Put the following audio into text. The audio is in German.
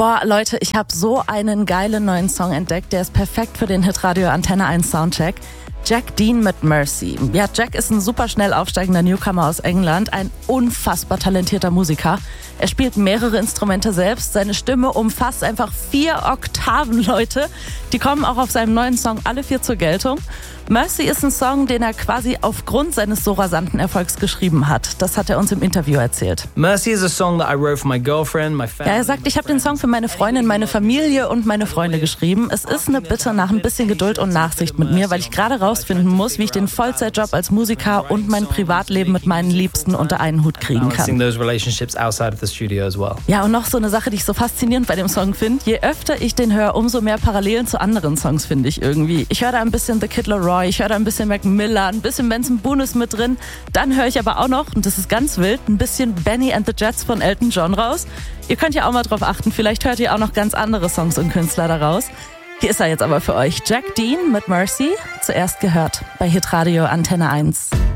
Boah, Leute, ich habe so einen geilen neuen Song entdeckt. Der ist perfekt für den Hitradio Antenne 1 Soundcheck. Jack Dean mit Mercy. Ja, Jack ist ein super schnell aufsteigender Newcomer aus England, ein unfassbar talentierter Musiker. Er spielt mehrere Instrumente selbst, seine Stimme umfasst einfach 4 Oktaven, Leute. Die kommen auch auf seinem neuen Song alle 4 zur Geltung. Mercy ist ein Song, den er quasi aufgrund seines so rasanten Erfolgs geschrieben hat. Das hat er uns im Interview erzählt. Mercy is a song that I wrote for my girlfriend, my family. Ja, er sagt, ich habe den Song für meine Freundin, meine Familie und meine Freunde geschrieben. Es ist eine Bitte nach ein bisschen Geduld und Nachsicht mit mir, weil ich gerade rausfinden muss, wie ich den Vollzeitjob als Musiker und mein Privatleben mit meinen Liebsten unter einen Hut kriegen kann. Ja, und noch so eine Sache, die ich so faszinierend bei dem Song finde. Je öfter ich den höre, umso mehr Parallelen zu anderen Songs finde ich irgendwie. Ich höre da ein bisschen The Kid Laroi, ich höre da ein bisschen Mac Miller, ein bisschen Benson Boone ist mit drin. Dann höre ich aber auch noch, und das ist ganz wild, ein bisschen Benny and the Jets von Elton John raus. Ihr könnt ja auch mal drauf achten, vielleicht hört ihr auch noch ganz andere Songs und Künstler daraus. Hier ist er jetzt aber für euch. Jack Dean mit Mercy, zuerst gehört bei Hitradio Antenne 1.